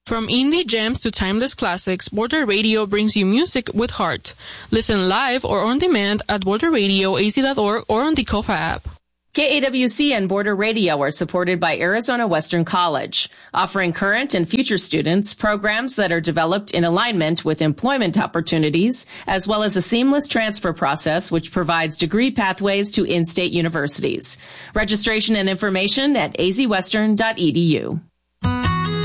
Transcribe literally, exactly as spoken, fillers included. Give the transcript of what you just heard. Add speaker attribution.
Speaker 1: From indie gems to timeless classics, Border Radio brings you music with heart. Listen live or on demand at border radio a z dot org or on the Kofa app.
Speaker 2: K A W C and Border Radio are supported by Arizona Western College, offering current and future students programs that are developed in alignment with employment opportunities, as well as a seamless transfer process which provides degree pathways to in-state universities. Registration and information at a z western dot e d u.